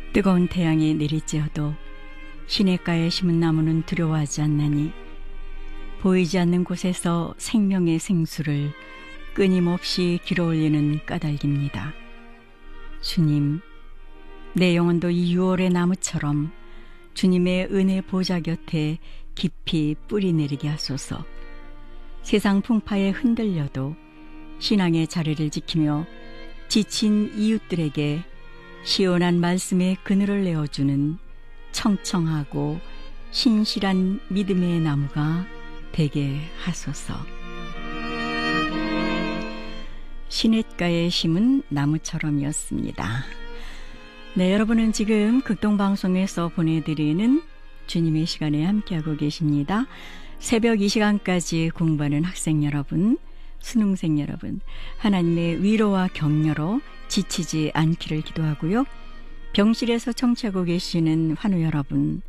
뜨거운 태양이 내리쬐어도 시냇가에 심은 나무는 두려워하지 않나니 보이지 않는 곳에서 생명의 생수를 끊임없이 길어올리는 까닭입니다. 주님, 내 영혼도 이 6월의 나무처럼 주님의 은혜 보좌 곁에 깊이 뿌리 내리게 하소서. 세상 풍파에 흔들려도 신앙의 자리를 지키며 지친 이웃들에게 시원한 말씀의 그늘을 내어주는 청청하고 신실한 믿음의 나무가 되게 하소서. 시냇가에 심은 나무처럼이었습니다. 네, 여러분은 지금 극동방송에서 보내드리는 주님의 시간에 함께하고 계십니다. 새벽 이 시간까지 공부하는 학생 여러분, 수능생 여러분, 하나님의 위로와 격려로 지치지 않기를 기도하고요. 병실에서 청취하고 계시는 환우 여러분,